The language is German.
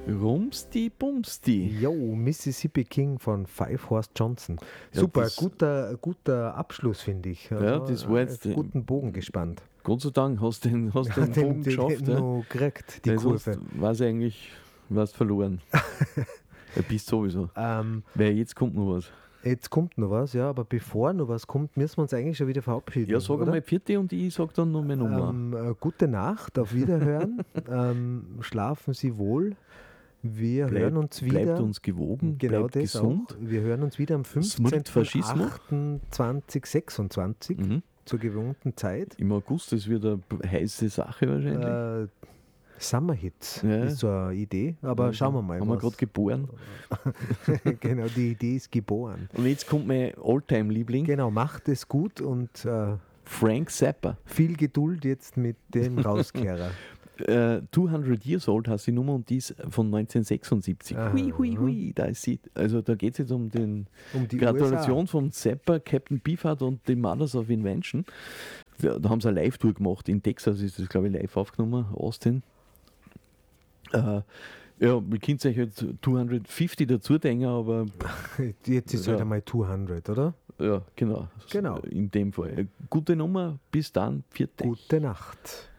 Rumsti Bumsti. Jo, Mississippi King von Five Horse Johnson. Ja, Super, das- guter Abschluss, finde ich. Ja, das war jetzt- guten Bogen gespannt. Gott sei Dank hast du den Bogen geschafft. Den Ja. noch gekriegt, die Weil Kurve. sonst war es eigentlich, warst verloren. Du bist sowieso. Weil jetzt kommt noch was. Jetzt kommt noch was, ja, aber bevor noch was kommt, müssen wir uns eigentlich schon wieder verabschieden. Ja, sag oder? einmal vierte und ich sag dann noch meine Nummer. Gute Nacht, auf Wiederhören. Schlafen Sie wohl. Wir hören uns wieder. Bleibt uns gewogen, Genau bleibt das gesund. auch. Wir hören uns wieder am Smrt Faschismus. 15.08.2026 Mhm. zur gewohnten Zeit. Im August ist wieder eine heiße Sache wahrscheinlich. Summer Hits Ja. ist so eine Idee, aber Ja, schauen wir mal. Haben wir gerade geboren. Genau, die Idee ist geboren. Und jetzt kommt mein Alltime-Liebling, Genau, macht es gut und Frank Zappa. viel Geduld jetzt mit dem Rauskehrer. 200 Years Old heißt die Nummer und die ist von 1976. Aha. Hui, da ist sie. Also da geht es jetzt um den Um die Gratulation von Zappa, Captain Beefheart und den Mothers of Invention. Da haben sie eine Live-Tour gemacht. In Texas ist das, glaube ich, live aufgenommen, Austin. Ja, wir können euch halt 250 dazu denken, aber USA. Jetzt ist Ja. halt einmal 200, oder? ja, genau. Genau. In dem Fall. Gute Nummer, bis dann, vierte. Gute Nacht.